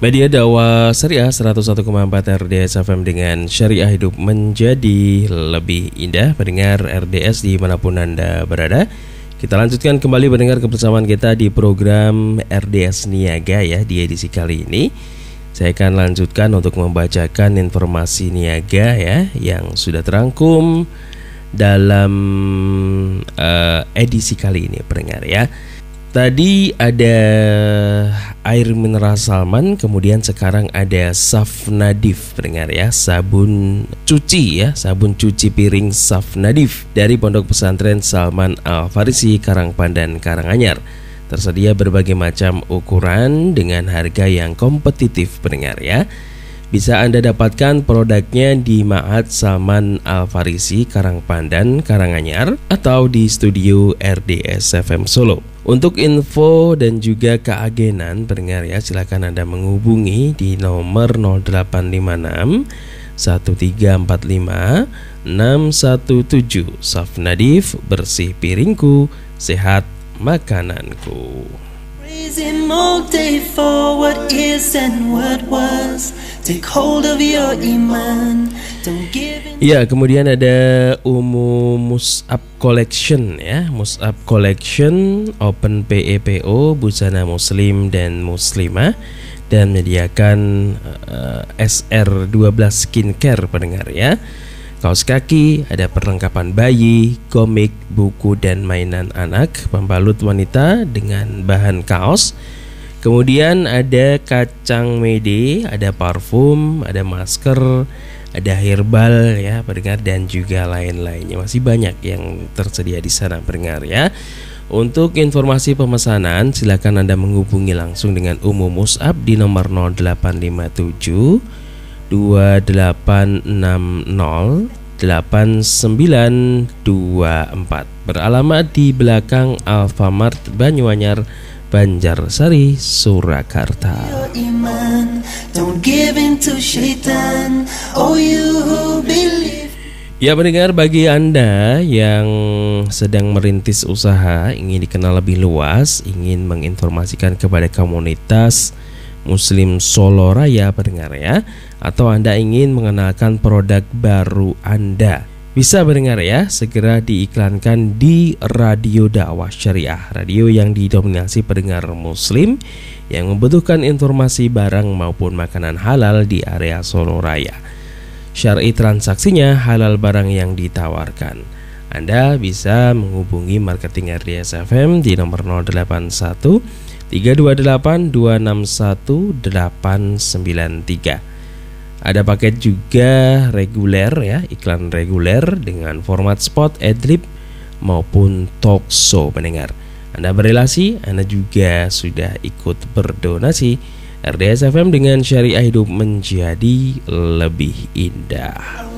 Media dakwah Syariah 101,4 RDS FM dengan Syariah hidup menjadi lebih indah. Pendengar RDS dimanapun Anda berada, kita lanjutkan kembali mendengar kebersamaan kita di program RDS Niaga ya. Di edisi kali ini saya akan lanjutkan untuk membacakan informasi niaga ya yang sudah terangkum dalam edisi kali ini, pendengar ya. Tadi ada air mineral Salman, kemudian sekarang ada Safnadif, pendengar ya, sabun cuci piring Safnadif dari Pondok Pesantren Salman Al-Farisi, Karangpandan, Karanganyar. Tersedia berbagai macam ukuran dengan harga yang kompetitif, pendengar ya. Bisa Anda dapatkan produknya di Ma'had Salman Al-Farisi, Karangpandan, Karanganyar, atau di studio RDS FM Solo. Untuk info dan juga keagenan, pendengar ya, silakan Anda menghubungi di nomor 0856 1345 617. Safnadif, bersih piringku, sehat makananku. Praise Him all day for what is and what was. Take hold of your iman. Don't give in. Ya, kemudian ada Mus'ab Collection ya, Mus'ab Collection Open PEPO, busana muslim dan muslimah, dan menyediakan SR12 skincare, pendengar ya. Kaos kaki, ada perlengkapan bayi, komik, buku dan mainan anak, pembalut wanita dengan bahan kaos. Kemudian ada kacang mede, ada parfum, ada masker, ada herbal ya, pendengar, dan juga lain-lainnya. Masih banyak yang tersedia di sana, pendengar ya. Untuk informasi pemesanan, silakan Anda menghubungi langsung dengan Mus'ab di nomor 0857 2860 8924, beralamat di belakang Alfamart Banyuanyar, Banjarsari, Surakarta. Ya pendengar, bagi Anda yang sedang merintis usaha, ingin dikenal lebih luas, ingin menginformasikan kepada komunitas Muslim Solo Raya, pendengar ya, atau Anda ingin mengenalkan produk baru Anda, bisa pendengar ya, segera diiklankan di Radio Dakwah Syariah, radio yang didominasi pendengar muslim yang membutuhkan informasi barang maupun makanan halal di area Solo Raya. Syar'i transaksinya, halal barang yang ditawarkan. Anda bisa menghubungi marketing RDS FM di nomor 081 328 261 893. Ada paket juga reguler ya, iklan reguler dengan format spot, adlib maupun talk show, pendengar. Anda berelasi, Anda juga sudah ikut berdonasi. RDS FM dengan Syariah hidup menjadi lebih indah.